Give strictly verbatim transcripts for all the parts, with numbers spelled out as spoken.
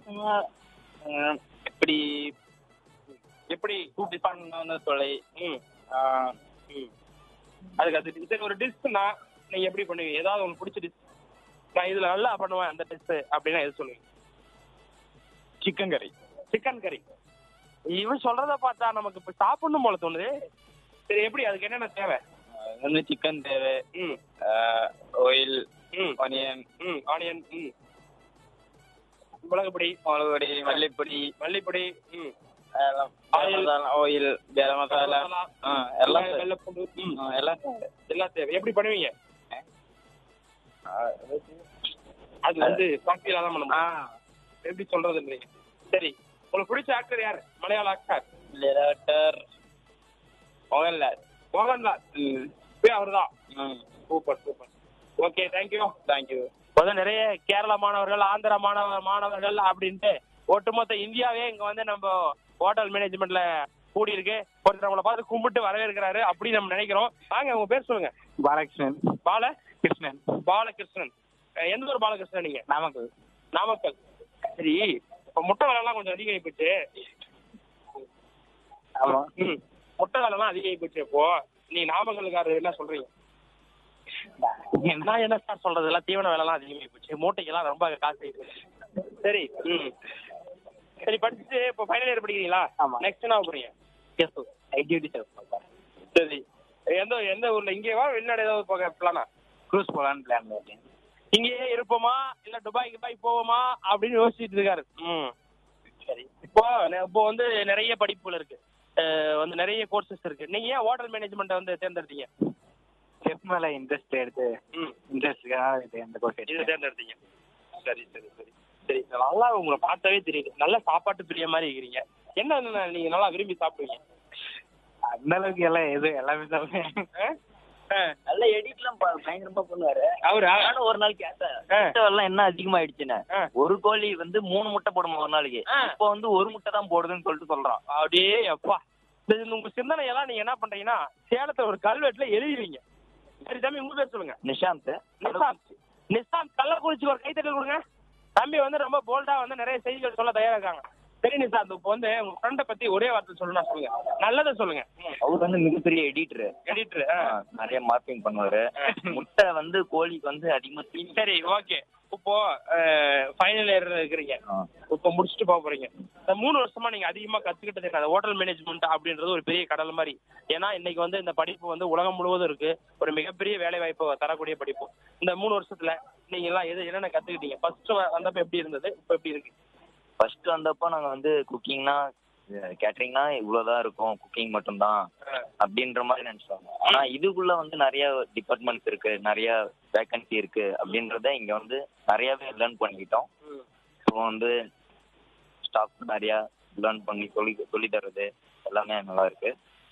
எப்படி எப்படி டிஃபான் தொலை ம் ஆ, ம் அதுக்கு அது சரி ஒரு டிஷ்னா நீங்கள் எப்படி பண்ணுவீங்க? ஏதாவது உங்களுக்கு பிடிச்ச டிஷ் நான் இதில் நல்லா பண்ணுவேன் அந்த டிஷ்ஷு அப்படின்னா எது சொல்லுவீங்க? சிக்கன் கறி. சிக்கன் கறி. இவன் சொல்கிறத பார்த்தா நமக்கு இப்போ சாப்பிடணும் போல தோணுது. சரி எப்படி அதுக்கு என்னென்ன தேவை? வந்து சிக்கன் தேவை, ம் ஆயில், ம் ஆனியன், ம் ஆனியன் ம் மிளகு பொடி மிளகு பொடி, மல்லிப்பொடி, மல்லிப்பொடி ம் எல்லாம் ஆயில், ஆயில், கரம் மசாலா, மசாலா, ஆ எல்லாம் வெள்ளை- தேவை. வெள்ளைப்பூண்டு ம் ஆ, எல்லாம் தேவை. எல்லாம் தேவை. எப்படி பண்ணுவீங்க? ஆ, அது வந்து ப்ராக்டிகலாக தான் பண்ண ஆ, முடியும். எப்படி சொல்றது இல்லைங்க. சரி உங்களுக்கு பிடிச்ச ஆக்டர் யார்? மலையாள ஆக்டர் லிராட்டர், மோகன்லால். மோகன்லால். ம், போய் அவர் தான். ம், super super. Okay thank you. Thank you. இப்போதான் நிறைய கேரள மாணவர்கள், ஆந்திரா மாணவ மாணவர்கள் அப்படின்ட்டு ஒட்டுமொத்த இந்தியாவே இங்க வந்து நம்ம ஹோட்டல் மேனேஜ்மெண்ட்ல கூடி இருக்கு. ஒருத்தர் நம்மளை பார்த்து கும்பிட்டு வரவேற்கிறாரு அப்படின்னு நம்ம நினைக்கிறோம். வாங்க உங்க பேர் சொல்லுங்க. பாலகிருஷ்ணன். பால கிருஷ்ணன். பாலகிருஷ்ணன். அஹ் எந்த ஒரு பாலகிருஷ்ணன் நீங்க? நாமக்கல். நாமக்கல். சரி இப்போ முட்டை விலைலாம் கொஞ்சம் அதிகமாகி போச்சு. ஆமா. ம் முட்டை விலைலாம் அதிகமாகி போச்சு. இப்போ நீ நாமக்கல்காரர் என்ன சொல்றீங்க? நான் என்ன சார் சொல்றது, எல்லாம் தீவன விலைலாம் அதிகமாகி போச்சு, மூட்டைக்கெல்லாம் ரொம்ப காசு ஆகி போச்சு. சரி ம் சரி படிச்சுட்டு இப்போ ஃபைனல் இயர் படிக்கிறீங்களா? ஆமா. நெக்ஸ்ட் என்ன போறீங்க? ஐடிடி சரி எந்த எந்த ஊர்ல, இங்கேவா வெளிநாடு ஏதாவது போக பிளானா? க்ரூஸ் போலான்னு பிளான் பண்ணிட்டேன். இங்கேயே இருப்போமா இல்ல துபாய் துபாய் போவோமா அப்படின்னு யோசிச்சுட்டு இருக்காரு. ம் சரி இப்போ நெ- இப்போ வந்து நிறைய படிப்புகள் இருக்கு, அஹ் வந்து நிறைய கோர்சஸ் இருக்கு. நீங்க ஏன் ஹோட்டல் மேனேஜ்மெண்ட்டை வந்து தேர்ந்தெடுத்தீங்க? செஃப் மேல இன்ட்ரெஸ்ட் எடுத்து ம் இன்ட்ரெஸ்ட்காக இது அந்த கோர்ஸ் இதை எடுத்தேன். தேர்ந்தெடுத்தீங்க. சரி சரி சரி சரி நல்லா உங்களை பார்த்தாவே தெரியுது, நல்ல சாப்பாட்டு பிரிய மாதிரி இருக்கிறீங்க. என்ன என்ன நீங்க நல்லா விரும்பி சாப்பிடுவீங்க? அந்த அளவுக்கு எல்லாம் எது எல்லாமே சாப்பிடுவேன். ஆ? ஆ. நல்ல எடிட்லாம் பயங்கரமா பண்ணுவாரு. அவரா? நானும் ஒரு நாள் கேட்டேன், ஆ. முட்டை வெல்லாம் என்ன அதிகமாயிடுச்சுன்னு. ஆ. ஒரு கோழி வந்து மூணு முட்டை போடுமா ஒரு நாளைக்கு, ஆ. இப்போ வந்து ஒரு முட்டை தான் போடுதுன்னு சொல்லிட்டு சொல்றான். அப்படியே அப்பா இது உங்க சிந்தனையெல்லாம் நீங்க என்ன பண்றீங்கன்னா சேலத்துல ஒரு கல்வெட்டுல எழுதுவீங்க. சரி தம்பி உங்க பேர் சொல்லுங்க. நிஷாந்த். நிசாந்த். நிசாந்த் கள்ளக்குறிச்சிக்கு ஒரு கைத்தட்டல் கொடுங்க. தம்பி வந்து ரொம்ப போல்டா வந்து நிறைய செய்திகள் சொல்ல தயாராக்காங்க. சரி நிசாந்த், இப்போ வந்து உங்க ஃப்ரெண்டை பத்தி ஒரே வார்த்தை சொல்லணும்னா சொல்லுங்க, நல்லதை சொல்லுங்க. அவர் வந்து மிகப்பெரிய எடிட்டர். எடிட்டர். நிறைய மார்க்கிங் பண்ணுவாரு. முட்டை வந்து கோழிக்கு வந்து அதிகமா தீனி. சரி ஓகே இப்போ ஃபைனல் இயர் இருக்கிறீங்க, ஆ. இப்போ முடிச்சுட்டு போக போறீங்க. இந்த மூணு வருஷமா நீங்க அதிகமா கத்துக்கிட்டது என்ன? ஹோட்டல் மேனேஜ்மெண்ட் அப்படின்றது ஒரு பெரிய கடல் மாதிரி. ஏன்னா இன்னைக்கு வந்து இந்த படிப்பு வந்து உலகம் முழுவதும் இருக்கு, ஒரு மிகப்பெரிய வேலை வாய்ப்பு தரக்கூடிய படிப்பு. இந்த மூணு வருஷத்துல நீங்க எல்லாம் எது என்னென்ன கத்துக்கிட்டீங்க? ஃபர்ஸ்ட் வந்தப்ப எப்படி இருந்தது, இப்போ எப்படி இருக்கு? ஃபர்ஸ்ட் வந்தப்போ நாங்க வந்து குக்கிங்னா கேட்டரிங்னா இவ்வளவுதான் இருக்கும், குக்கிங் மட்டும்தான் அப்படின்ற மாதிரி நினைச்சாங்க. ஆனா இதுக்குள்ள வந்து நிறைய டிபார்ட்மெண்ட்ஸ் இருக்கு, நிறைய வேகன்சி இருக்கு அப்படின்றத இங்க வந்து நிறையவே லேர்ன் பண்ணிக்கிட்டோம். ஸோ வந்து ஸ்டாஃப் நிறைய லேர்ன் பண்ணி சொல்லி சொல்லி தர்றது எல்லாமே நல்லா இருக்கு.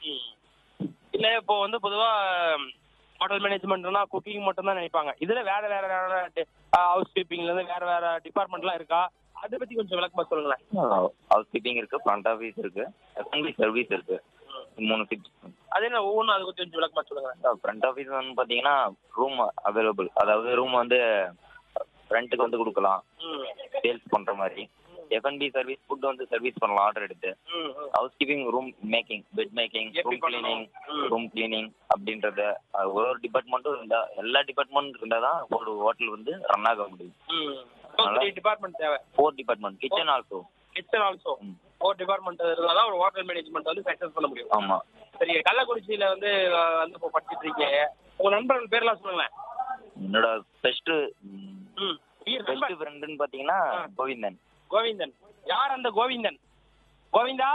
இல்ல இப்போ வந்து பொதுவா ஹோட்டல் மேனேஜ்மெண்ட்னா குக்கிங் மட்டும் தான் நினைப்பாங்க. இதுல வேற வேற வேற ஹவுஸ் கீப்பிங்ல இருந்து வேற வேற டிபார்ட்மெண்ட்லாம் இருக்கா? அதை பத்தி கொஞ்சம் விளக்கமா சொல்லுங்களேன். ஹவுஸ் கீப்பிங் இருக்கு, ஃப்ரண்ட் ஆஃபீஸ் இருக்கு, எஃப்என்பி சர்வீஸ் இருக்கு. மூணு ஃபிக்ஸ். அது என்ன ஒவ்வொன்றும் அதை பத்தி கொஞ்சம் விளக்கமா சொல்லுங்களேன். ஃப்ரண்ட் ஆஃபீஸ் வந்து பார்த்தீங்கன்னா ரூம் அவைலபிள், அதாவது ரூம் வந்து ரெண்ட்டுக்கு வந்து கொடுக்கலாம், சேல்ஸ் பண்ணுற மாதிரி. எஃப்என்பி சர்வீஸ் ஃபுட் வந்து சர்வீஸ் பண்ணலாம் ஆர்டர் எடுத்து. House keeping room making, bed making, room cleaning, room cleaning அப்படின்றத அது ஒரு ஒரு டிபார்ட்மெண்ட்டும் இருந்தால், எல்லா டிபார்ட்மெண்ட் இருந்தால் தான் ஒரு ஹோட்டல் வந்து ரன் ஆக முடியும். டிபார்ட்மெண்ட் தேவை. Four department, kitchen also. Kitchen also four department இருந்தால் தான் ஒரு ஹோட்டல் மேனேஜ்மெண்ட் வந்து சக்ஸஸ் பண்ண முடியும். ஆமாம். சரி கள்ளக்குறிச்சியில வந்து அஹ், வந்து இப்போ படிச்சுட்டு இருக்கீங்க. உங்க நண்பர்கள் பேர்லாம் சொல்லுங்களேன். என்னோட பெஸ்ட் ம் ஈர் பெஸ்ட் நண்பர் ஃப்ரெண்டுன்னு பார்த்தீங்கன்னா கோவிந்தன். கோவிந்தன். யார் அந்த கோவிந்தன்? கோவிந்தா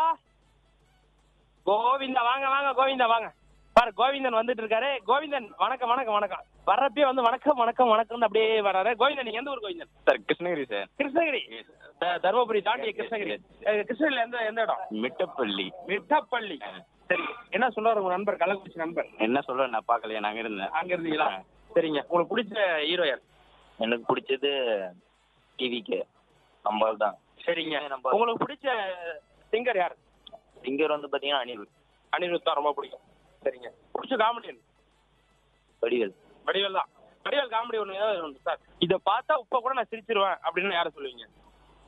கோவிந்தா வாங்க வாங்க கோவிந்தா வாங்க. பாரு கோவிந்தன் வந்துட்டு இருக்காரு. கோவிந்தன் வணக்கம் வணக்கம் வணக்கம். வர்றப்பே வந்து வணக்கம் வணக்கம் வணக்கம் அப்படியே வர்றாரு. கோவிந்தன் நீங்க எந்த ஊர் கோவிந்தன்? Sir Krishnagiri sir. கிருஷ்ணகிரி. த- தருமபுரி தாண்டி கிருஷ்ணகிரி. அஹ், கிருஷ்ணகிரில எந்த எந்த இடம்? மிட்டப்பள்ளி. மிட்டப்பள்ளி. சரி என்ன சொல்றாரு உங்க நண்பர், கள்ளக்குறிச்சி நண்பர்? என்ன சொல்ற, நான் பார்க்கலையே, நாங்க இருந்தேன். அங்க இருந்தீங்களா? சரிங்க உங்களுக்கு பிடிச்ச ஹீரோ யார்? எனக்கு பிடிச்சது டிவிக்கு நம்பர் தான். சரிங்க நம்ம உங்களுக்கு பிடிச்ச சிங்கர் யார்? சிங்கர் வந்து பார்த்தீங்கன்னா அனிருத். அனிருத் தான் ரொம்ப பிடிக்கும். சரிங்க பிடிச்ச காமெடியன்? வடிவேல். வடிவேல் தான். வடிவேல் காமெடி ஒன்று ஏதாவது உண்டு சார், இதை பார்த்தா இப்ப கூட நான் சிரிச்சிருவேன் அப்படின்னு யாரை சொல்லுவீங்க?